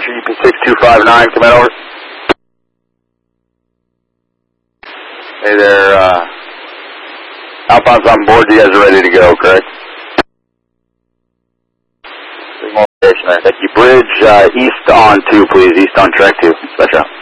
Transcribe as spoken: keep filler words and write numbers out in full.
Sure, U P six two five nine, come out over. Hey there, uh, Alpha's on board, you guys are ready to go, correct? Thank you. Bridge uh, east on two, please, east on track two, special.